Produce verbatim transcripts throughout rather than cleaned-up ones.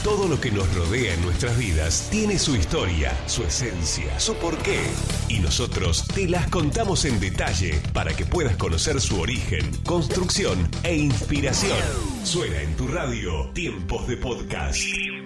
Todo lo que nos rodea en nuestras vidas tiene su historia, su esencia, su porqué. Y nosotros te las contamos en detalle para que puedas conocer su origen, construcción e inspiración. Suena en tu radio Tiempos de Podcast.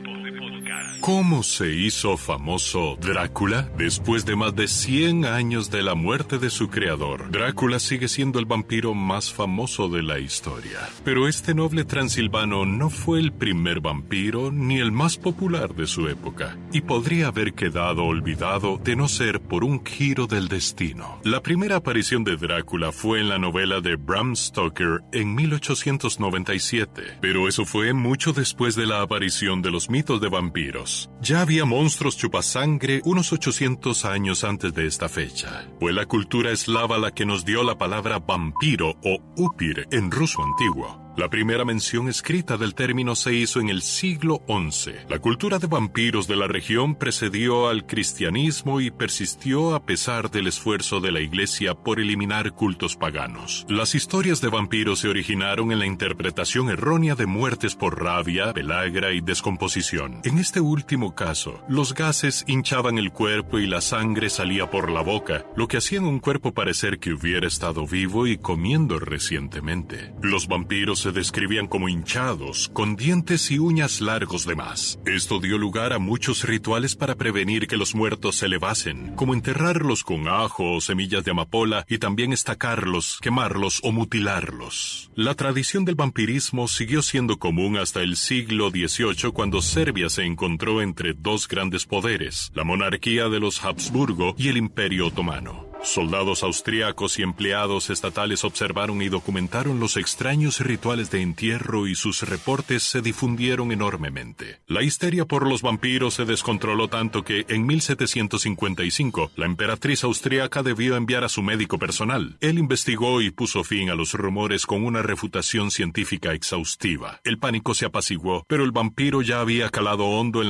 ¿Cómo se hizo famoso Drácula? Después de más de cien años de la muerte de su creador, Drácula sigue siendo el vampiro más famoso de la historia. Pero este noble transilvano no fue el primer vampiro ni el más popular de su época, y podría haber quedado olvidado de no ser por un giro del destino. La primera aparición de Drácula fue en la novela de Bram Stoker en mil ochocientos noventa y siete, pero eso fue mucho después de la aparición de los mitos de vampiros. Ya había monstruos chupasangre unos ochocientos años antes de esta fecha. Fue la cultura eslava la que nos dio la palabra vampiro o upir en ruso antiguo. La primera mención escrita del término se hizo en el siglo once. La cultura de vampiros de la región precedió al cristianismo y persistió a pesar del esfuerzo de la Iglesia por eliminar cultos paganos. Las historias de vampiros se originaron en la interpretación errónea de muertes por rabia, pelagra y descomposición. En este último caso, los gases hinchaban el cuerpo y la sangre salía por la boca, lo que hacía a un cuerpo parecer que hubiera estado vivo y comiendo recientemente. Los vampiros se describían como hinchados, con dientes y uñas largos de más. Esto dio lugar a muchos rituales para prevenir que los muertos se elevasen, como enterrarlos con ajo o semillas de amapola y también estacarlos, quemarlos o mutilarlos. La tradición del vampirismo siguió siendo común hasta el siglo dieciocho, cuando Serbia se encontró entre dos grandes poderes, la monarquía de los Habsburgo y el Imperio Otomano. Soldados austriacos y empleados estatales observaron y documentaron los extraños rituales de entierro y sus reportes se difundieron enormemente. La histeria por los vampiros se descontroló tanto que en mil setecientos cincuenta y cinco la emperatriz austriaca debió enviar a su médico personal. Él investigó y puso fin a los rumores con una refutación científica exhaustiva. El pánico se apaciguó, pero el vampiro ya había calado hondo en